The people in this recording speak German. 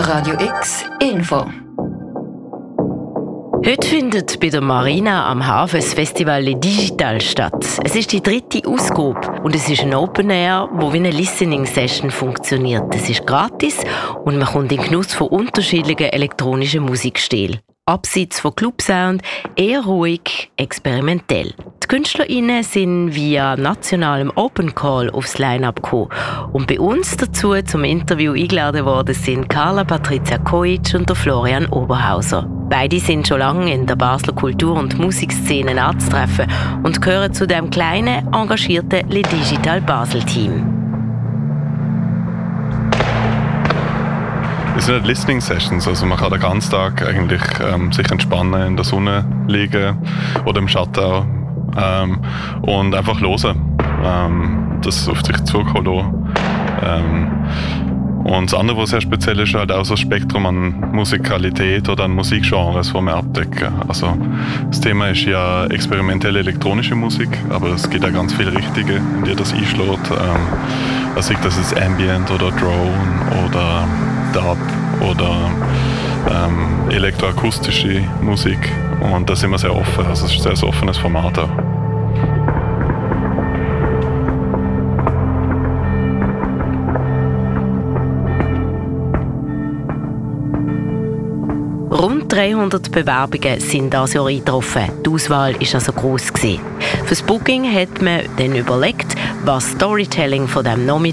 Radio X Info. Heute findet bei der Marina am Hafen das Festival Le Digital statt. Es ist die 3. Ausgabe und es ist ein Open Air, wo wie eine Listening-Session funktioniert. Es ist gratis und man kommt in den Genuss von unterschiedlichen elektronischen Musikstilen. Abseits von Clubsound, eher ruhig, experimentell. Die KünstlerInnen sind via nationalem Open Call aufs Line-Up gekommen. Und bei uns dazu zum Interview eingeladen worden sind Carla Patricia Kojic und der Florian Oberhauser. Beide sind schon lange in der Basler Kultur- und Musikszene anzutreffen und gehören zu dem kleinen, engagierten Le Digital Basel-Team. Es sind Listening Sessions, also man kann den ganzen Tag eigentlich sich entspannen, in der Sonne liegen oder im Schatten auch, und einfach hören, das auf sich zukommen lassen. Und das andere, was sehr speziell ist, halt auch so ein Spektrum an Musikalität oder an Musikgenres, die wir abdecken. Also das Thema ist ja experimentelle elektronische Musik, aber es gibt auch ganz viele Richtungen, in die das einschlägt. Also sei das jetzt Ambient oder Drone oder Dub oder elektroakustische Musik. Und da sind wir sehr offen, also es ist ein sehr offenes Format auch. Rund 300 Bewerbungen sind dieses Jahr eingetroffen. Die Auswahl war also gross gewesen. Für das Booking hat man dann überlegt, was Storytelling von dem Nachmittag